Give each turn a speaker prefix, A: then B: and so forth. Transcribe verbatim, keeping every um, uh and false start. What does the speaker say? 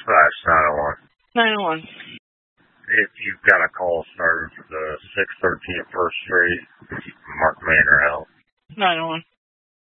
A: Dispatch nine oh one.
B: nine oh one.
A: If you've got a call started for the six thirteen First Street, Mark Manor help.
B: nine oh one.